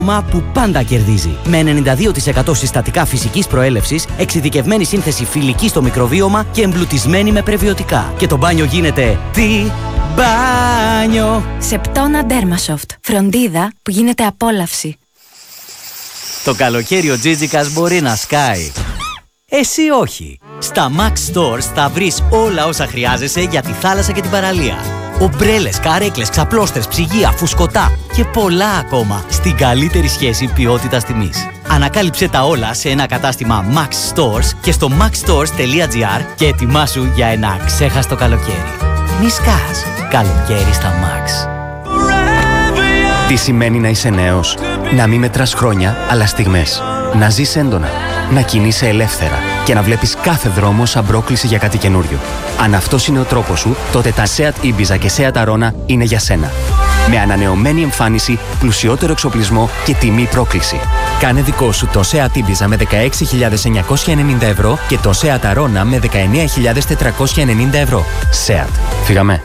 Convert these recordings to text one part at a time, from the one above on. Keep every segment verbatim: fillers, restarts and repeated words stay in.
Μα που πάντα κερδίζει. Με ενενήντα δύο τοις εκατό συστατικά φυσικής προέλευσης, εξειδικευμένη σύνθεση φιλική στο μικροβίωμα και εμπλουτισμένη με πρεβιωτικά. Και το μπάνιο γίνεται τι μπάνιο. Σεπτόνα Dermasoft. Φροντίδα που γίνεται απόλαυση. Το καλοκαίρι ο Τζίτζικας μπορεί να σκάει. Εσύ όχι. Στα Max Stores θα βρεις όλα όσα χρειάζεσαι για τη θάλασσα και την παραλία. Ομπρέλες, καρέκλες, ξαπλώστρες, ψυγεία, φουσκωτά και πολλά ακόμα στην καλύτερη σχέση ποιότητας τιμής. Ανακάλυψε τα όλα σε ένα κατάστημα Max Stores και στο maxstores τελεία gr και ετοιμάσου για ένα ξέχαστο καλοκαίρι. Μη σκάς. Καλοκαίρι στα Max. Τι σημαίνει να είσαι νέος? Να μην μετράς χρόνια, αλλά στιγμές. Να ζεις έντονα. Να κινείσαι ελεύθερα και να βλέπεις κάθε δρόμο σαν πρόκληση για κάτι καινούριο. Αν αυτός είναι ο τρόπος σου, τότε τα Seat Ibiza και Seat Arona είναι για σένα. Με ανανεωμένη εμφάνιση, πλουσιότερο εξοπλισμό και τιμή πρόκληση. Κάνε δικό σου το Seat Ibiza με δεκαέξι χιλιάδες εννιακόσια ενενήντα ευρώ και το Seat Arona με δεκαεννέα χιλιάδες τετρακόσια ενενήντα ευρώ. Seat. Φύγαμε.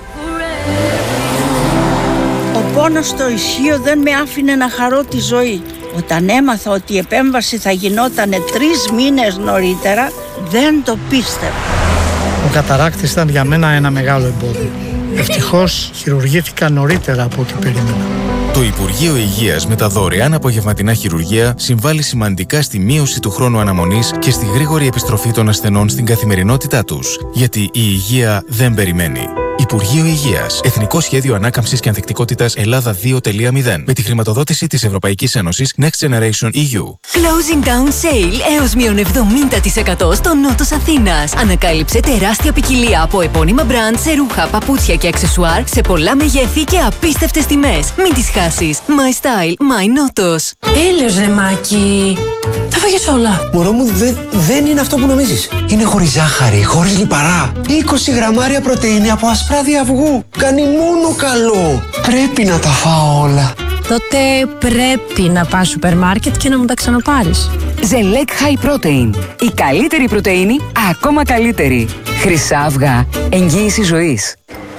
Ο πόνος στο ισχύο δεν με άφηνε να χαρώ τη ζωή. Όταν έμαθα ότι η επέμβαση θα γινόταν τρεις μήνες νωρίτερα, δεν το πίστευα. Ο καταράκτης ήταν για μένα ένα μεγάλο εμπόδιο. Ευτυχώς χειρουργήθηκα νωρίτερα από ό,τι περίμενα. Το Υπουργείο Υγείας με τα δωρεάν απογευματινά χειρουργεία συμβάλλει σημαντικά στη μείωση του χρόνου αναμονής και στη γρήγορη επιστροφή των ασθενών στην καθημερινότητά τους. Γιατί η υγεία δεν περιμένει. Υπουργείο Υγείας. Εθνικό Σχέδιο Ανάκαμψης και Ανθεκτικότητας Ελλάδα δύο τελεία μηδέν. Με τη χρηματοδότηση της Ευρωπαϊκής Ένωσης Next Generation ι γιου. Closing down sale έως μείον εβδομήντα τοις εκατό στο νότος Αθήνας. Ανακάλυψε τεράστια ποικιλία από επώνυμα μπραντ σε ρούχα, παπούτσια και αξεσουάρ σε πολλά μεγέθη και απίστευτες τιμές. Μην τις χάσεις. My style, my νότος. Τέλειος ρε Μάκη. Τα φάγες όλα. Μωρό μου, δε, δεν είναι αυτό που νομίζεις. Είναι χωρίς ζάχαρη, χωρίς λιπαρά. είκοσι γραμμάρια πρωτεΐνη από ασπράδι αυγού. Κάνει μόνο καλό. Πρέπει να τα φάω όλα. Τότε πρέπει να πας σούπερ μάρκετ και να μου τα ξαναπάρεις. Ζελέκ High Protein. Η καλύτερη πρωτεΐνη, ακόμα καλύτερη. Χρυσά αυγά. Εγγύηση ζωής.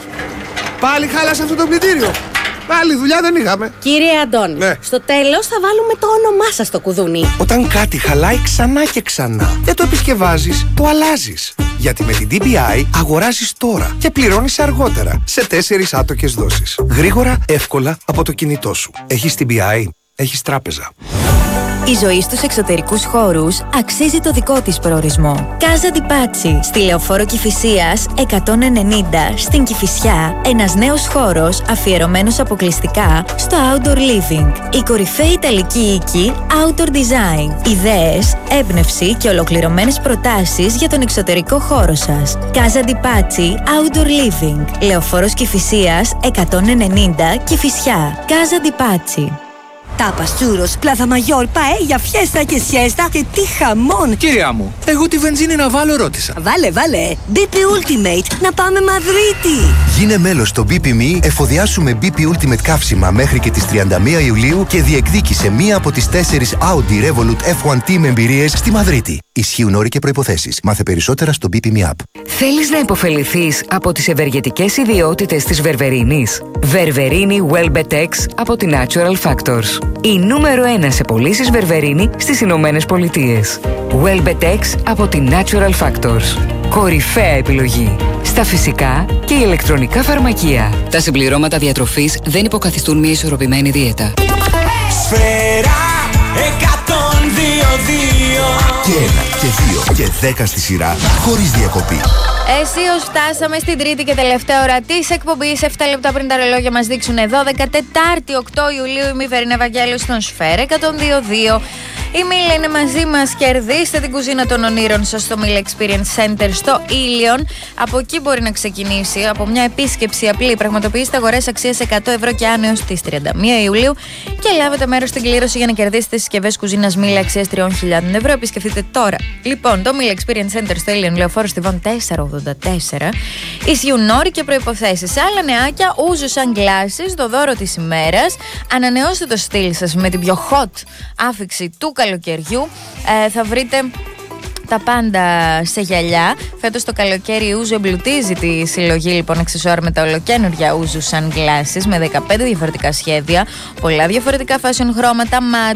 Πάλι χάλασε αυτό το πλυντήριο. Πάλι δουλειά δεν είχαμε. Κύριε Αντώνη, ναι. Στο τέλος θα βάλουμε το όνομά σας στο κουδούνι. Όταν κάτι χαλάει ξανά και ξανά, δεν το επισκευάζεις, το αλλάζεις. Γιατί με την ντι μπι άι αγοράζεις τώρα και πληρώνεις αργότερα σε τέσσερις άτοκες δόσεις. Γρήγορα, εύκολα από το κινητό σου. Έχεις ντι μπι άι, έχεις τράπεζα. Η ζωή στους εξωτερικούς χώρους αξίζει το δικό της προορισμό. Casa di Pazzi, στη Λεωφόρο Κηφισίας εκατόν ενενήντα, στην Κηφισιά, ένας νέος χώρος αφιερωμένος αποκλειστικά στο outdoor living. Η κορυφαία ιταλική οίκη outdoor design. Ιδέες, έμπνευση και ολοκληρωμένες προτάσεις για τον εξωτερικό χώρο σας. Casa di Pazzi, outdoor living. Λεωφόρος Κηφισίας εκατόν ενενήντα, Κηφισιά. Casa di Pazzi. Τάπας, τσούρος, πλάθα μαγιόρ, παέλια, φιέστα και σιέστα και τι χαμόν! Κυρία μου, εγώ τη βενζίνη να βάλω ρώτησα. Βάλε, βάλε! μπι πι Ultimate, να πάμε Μαδρίτη! Γίνε μέλος στο μπι πι εμ ι, εφοδιάσου με μπι πι Ultimate καύσιμα μέχρι και τις τριάντα μία Ιουλίου και διεκδίκησε μία από τις τέσσερις Audi Revolut εφ ουάν Team εμπειρίες στη Μαδρίτη. Ισχύουν όροι και προϋποθέσεις. Μάθε περισσότερα στο μπι πι εμ ι App. Θέλεις να υποφεληθείς από τις ευεργετικές ιδιότητες της Βερβερίνης? Βερβερίνη Welbetex από τη Natural Factors. Η νούμερο ένα σε πωλήσεις Βερβερίνη στις Ηνωμένες Πολιτείες. Welbetex από τη Natural Factors. Κορυφαία επιλογή στα φυσικά και ηλεκτρονικά φαρμακεία. Τα συμπληρώματα διατροφής δεν υποκαθιστούν μια ισορροπημένη δίαιτα. Σφαίρα εκατόν δύο δύο. Και ένα και δύο και δέκα στη σειρά χωρίς διακοπή. Αισίως φτάσαμε στην τρίτη και τελευταία ώρα της εκπομπής. επτά λεπτά πριν τα ρολόγια μας δείξουν δώδεκα, Τετάρτη οκτώ Ιουλίου. Είμαι η Βερίνα Ευαγγέλου στον Σφαίρα εκατόν δύο δύο. Η Μίλα είναι μαζί μας. Κερδίστε την κουζίνα των ονείρων σας στο Mila Experience Center στο Ήλιον. Από εκεί μπορεί να ξεκινήσει. Από μια επίσκεψη απλή. Πραγματοποιήστε αγορές αξίας εκατό ευρώ και άνω έως τις τριάντα μία Ιουλίου και λάβετε μέρος στην κλήρωση για να κερδίσετε συσκευές κουζίνας Mila αξίας τρεις χιλιάδες ευρώ. Επισκεφτείτε τώρα λοιπόν το Mila Experience Center στο Ήλιον, Λεωφόρο Στιβών τετρακόσια ογδόντα τέσσερα. Ισχύουν όροι και προϋποθέσεις. Σε άλλα νεάκια, ούζο sunglasses, το δώρο της ημέρας. Ανανεώστε το στυλ σας με την πιο hot άφιξη του καλοκαιριού. Ε, θα βρείτε τα πάντα σε γυαλιά. Φέτος το καλοκαίρι η Ούζο εμπλουτίζει τη συλλογή λοιπόν αξεσουάρ με τα ολοκαίνουργια Ούζο Sunglasses με δεκαπέντε διαφορετικά σχέδια, πολλά διαφορετικά fashion χρώματα,